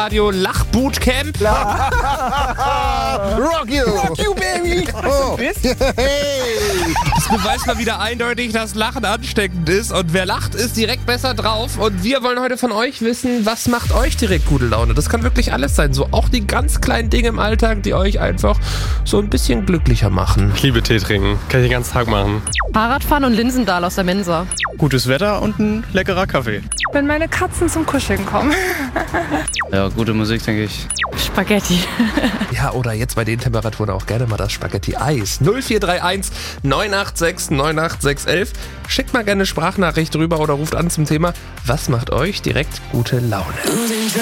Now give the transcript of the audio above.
Radio Lachbootcamp. Rock you, baby. Oh. Das beweist mal wieder eindeutig, dass Lachen ansteckend ist. Und wer lacht, ist direkt besser drauf. Und wir wollen heute von euch wissen, was macht euch direkt gute Laune? Das kann wirklich alles sein. So auch die ganz kleinen Dinge im Alltag, die euch einfach so ein bisschen glücklicher machen. Ich liebe Tee trinken. Kann ich den ganzen Tag machen. Fahrradfahren und Linsendahl aus der Mensa. Gutes Wetter und ein leckerer Kaffee. Wenn meine Katzen zum Kuscheln kommen. Ja, gute Musik, denke ich. Spaghetti. Ja, oder jetzt bei den Temperaturen auch gerne mal das Spaghetti-Eis. 0431 986 98611. Schickt mal gerne eine Sprachnachricht rüber oder ruft an zum Thema, was macht euch direkt gute Laune?